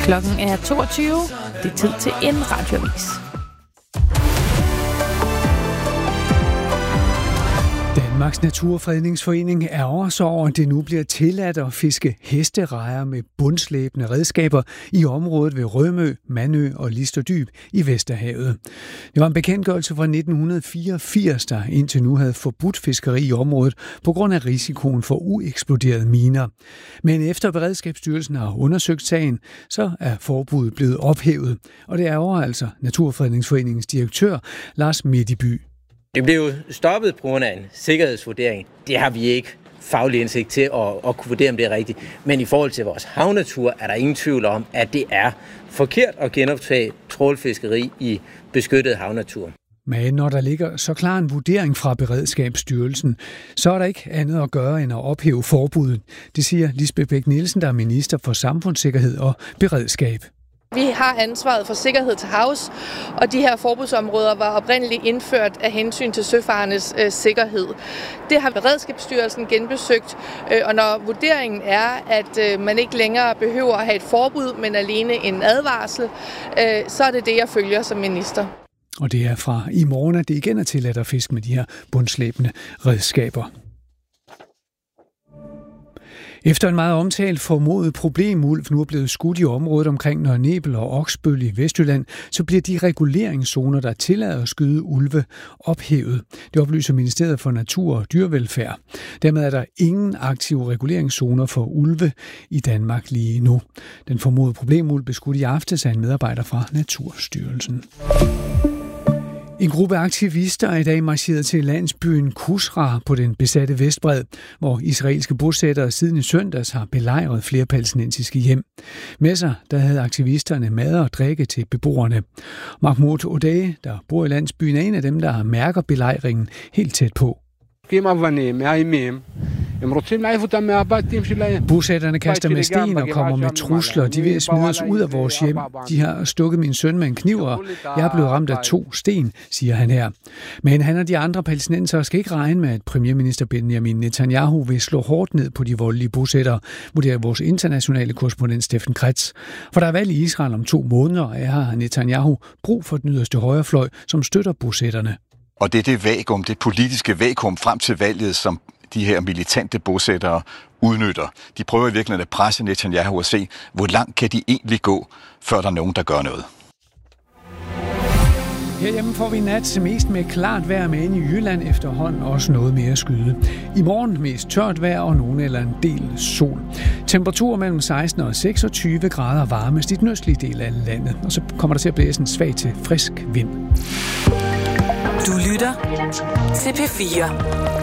Klokken er 22. Det er tid til en radioavis. Danmarks Naturfredningsforening ærger sig over, at det nu bliver tilladt at fiske hesterejer med bundslæbende redskaber i området ved Rømø, Mandø og Listerdyb i Vesterhavet. Det var en bekendtgørelse fra 1984, der indtil nu havde forbudt fiskeri i området på grund af risikoen for ueksploderede miner. Men efter Beredskabsstyrelsen har undersøgt sagen, så er forbuddet blevet ophævet. Og det ærger altså Naturfredningsforeningens direktør Lars Midtby. Det blev jo stoppet på grund af en sikkerhedsvurdering. Det har vi ikke faglig indsigt til at kunne vurdere, om det er rigtigt. Men i forhold til vores havnatur er der ingen tvivl om, at det er forkert at genoptage trawlfiskeri i beskyttet havnatur. Men når der ligger så klar en vurdering fra Beredskabsstyrelsen, så er der ikke andet at gøre end at ophæve forbuddet. Det siger Lisbeth Bech-Nielsen, der er minister for samfundssikkerhed og beredskab. Vi har ansvaret for sikkerhed til havs, og de her forbudsområder var oprindeligt indført af hensyn til søfarendes sikkerhed. Det har Beredskabsstyrelsen genbesøgt, og når vurderingen er, at man ikke længere behøver at have et forbud, men alene en advarsel, så er det det, jeg følger som minister. Og det er fra i morgen, at det igen er tilladt at fiske med de her bundslæbende redskaber. Efter en meget omtalt formodet problemulv nu er blevet skudt i området omkring Nørre Nebel og Oksbøl i Vestjylland, så bliver de reguleringszoner, der tillader at skyde ulve, ophævet. Det oplyser Ministeriet for Natur og Dyrevelfærd. Dermed er der ingen aktive reguleringszoner for ulve i Danmark lige nu. Den formodede problemulv blev skudt i aftes af en medarbejder fra Naturstyrelsen. En gruppe aktivister er i dag marcheret til landsbyen Kusra på den besatte Vestbred, hvor israelske bosættere siden i søndags har belejret flere palæstinensiske hjem. Med sig der havde aktivisterne mad og drikke til beboerne. Mahmoud Odeh, der bor i landsbyen, er en af dem, der mærker belejringen helt tæt på. Bosætterne kaster med sten og kommer med trusler. De vil smide os ud af vores hjem. De har stukket min søn med en kniv, og jeg er blevet ramt af 2 sten, siger han her. Men han og de andre palæstinensere skal ikke regne med, at premierminister Benjamin Netanyahu vil slå hårdt ned på de voldelige bosættere, vurderer vores internationale korrespondent Steffen Kretz. For der er valg i Israel om 2 måneder, og her har Netanyahu brug for den yderste højrefløj, som støtter bosætterne. Og det er det vakuum, det politiske vakuum frem til valget, som de her militante bosættere udnytter. De prøver i virkeligheden at presse Netanyahu og se, hvor langt kan de egentlig gå, før der er nogen, der gør noget. Herhjemme får vi nat mest med klart vejr, med inde i Jylland efterhånden også noget mere skyde. I morgen mest tørt vejr og nogen eller en del sol. Temperatur mellem 16 og 26 grader varmest i den østlige del af landet. Og så kommer der til at blæse en svag til frisk vind. Du lytter til P4.